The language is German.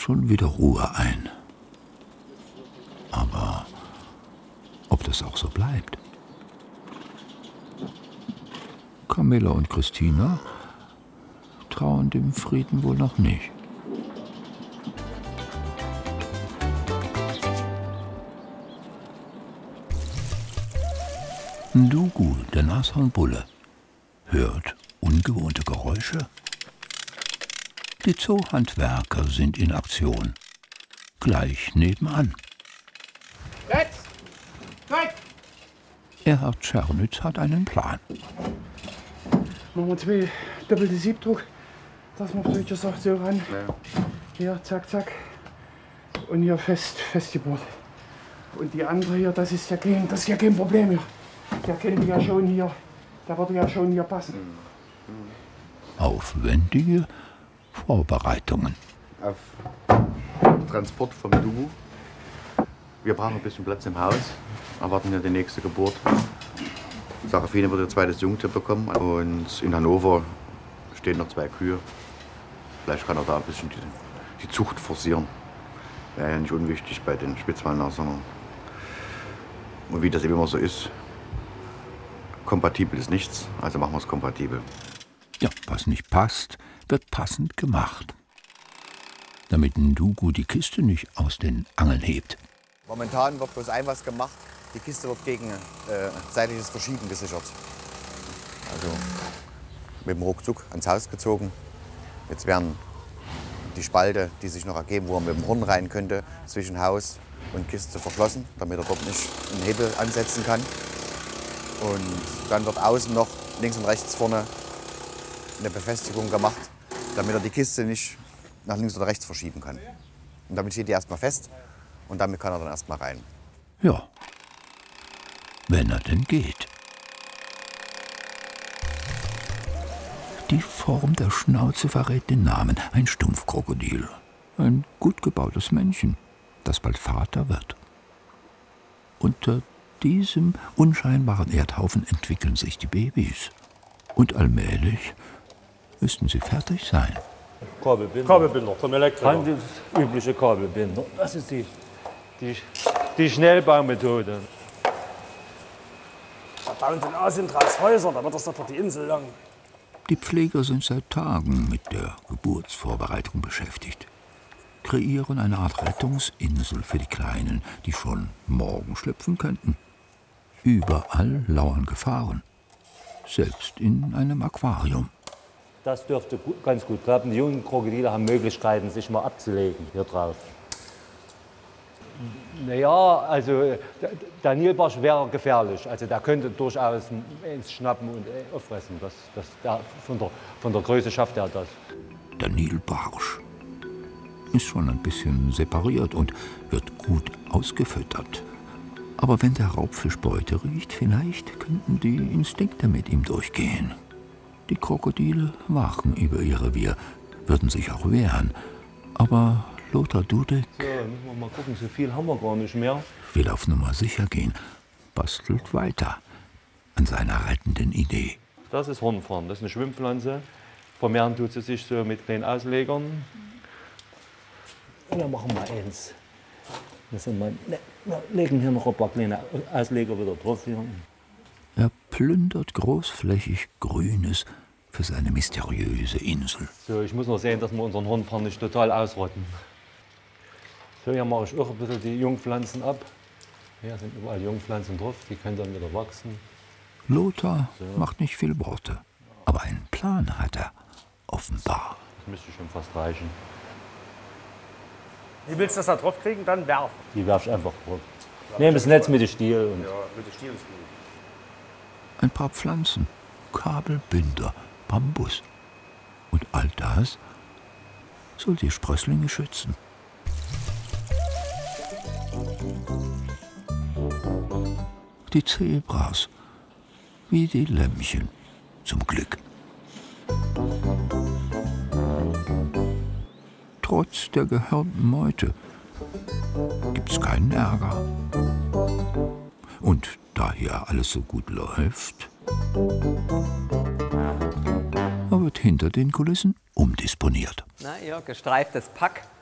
schon wieder Ruhe ein. Aber ob das auch so bleibt? Camilla und Christina trauen dem Frieden wohl noch nicht. Ndugu, der Nashornbulle, hört ungewohnte Geräusche. Die Zoohandwerker sind in Aktion. Gleich nebenan. Jetzt! Weg! Erhard Czernitz hat einen Plan. Machen wir 2 doppelte Siebdruck, dass man auf Deutsch sagt, so ran. Ja. Hier, zack, zack. Und hier festgebohrt. Und die andere hier, das ist ja kein Problem hier. Der könnte ja schon hier, der würde ja schon hier passen. Aufwendige Vorbereitungen. Auf Transport vom Ndugu. Wir brauchen ein bisschen Platz im Haus, erwarten ja die nächste Geburt. Sarafine wird ihr 2. Jungtier bekommen und in Hannover stehen noch 2 Kühe. Vielleicht kann er da ein bisschen die Zucht forcieren. Wäre ja nicht unwichtig bei den Spitzmalnashörnern. Und wie das eben immer so ist, kompatibel ist nichts, also machen wir es kompatibel. Ja, was nicht passt, wird passend gemacht. Damit Ndugu die Kiste nicht aus den Angeln hebt. Momentan wird bloß was gemacht. Die Kiste wird gegen seitliches Verschieben gesichert. Also mit dem Ruckzuck ans Haus gezogen. Jetzt werden die Spalte, die sich noch ergeben, wo er mit dem Horn rein könnte, zwischen Haus und Kiste verschlossen, damit er dort nicht einen Hebel ansetzen kann. Und dann wird außen noch links und rechts vorne eine Befestigung gemacht, damit er die Kiste nicht nach links oder rechts verschieben kann. Und damit steht die erstmal fest und damit kann er dann erstmal rein. Ja, wenn er denn geht. Die Form der Schnauze verrät den Namen, ein Stumpfkrokodil. Ein gut gebautes Männchen, das bald Vater wird. Unter diesem unscheinbaren Erdhaufen entwickeln sich die Babys. Und allmählich müssten sie fertig sein. Kabelbinder vom Elektriker. Handelsübliche Kabelbinder. Das ist die Schnellbaumethode. Da bauen sie in Asien draus Häuser, da wird das doch für die Insel lang. Die Pfleger sind seit Tagen mit der Geburtsvorbereitung beschäftigt. Kreieren eine Art Rettungsinsel für die Kleinen, die schon morgen schlüpfen könnten. Überall lauern Gefahren. Selbst in einem Aquarium. Das dürfte ganz gut klappen. Die jungen Krokodile haben Möglichkeiten, sich mal abzulegen hier drauf. Naja, also der Nilbarsch wäre gefährlich. Also der könnte durchaus ins Schnappen und auffressen. Von der Größe schafft er das. Der Nilbarsch ist schon ein bisschen separiert und wird gut ausgefüttert. Aber wenn der Raubfisch Beute riecht, vielleicht könnten die Instinkte mit ihm durchgehen. Die Krokodile wachen über ihr Revier, würden sich auch wehren. Aber Lothar Dudek so, müssen wir mal gucken, so viel haben wir gar nicht mehr. Will auf Nummer sicher gehen, bastelt weiter an seiner rettenden Idee. Das ist Hornfarn, das ist eine Schwimmpflanze. Vermehren tut sie sich so mit kleinen Auslegern. Und dann machen wir eins. Wir legen hier noch ein paar kleine Ausleger wieder drauf. Hier. Er plündert großflächig Grünes für seine mysteriöse Insel. So, ich muss noch sehen, dass wir unseren Hornfarn nicht total ausrotten. So, hier mache ich auch ein bisschen die Jungpflanzen ab. Hier sind überall Jungpflanzen drauf, die können dann wieder wachsen. Lothar macht nicht viel Worte, aber einen Plan hat er, offenbar. Das müsste schon fast reichen. Wie willst du das da drauf kriegen? Dann werfen. Die werfe ich einfach drauf. Nehme das Netz mit dem Stiel. Und ja, mit dem Stiel ist gut. Ein paar Pflanzen, Kabelbinder, Bambus. Und all das soll die Sprösslinge schützen. Die Zebras, wie die Lämmchen, zum Glück. Trotz der gehörnten Meute gibt's keinen Ärger. Und da hier alles so gut läuft, wird hinter den Kulissen umdisponiert. Na ja, gestreiftes Pack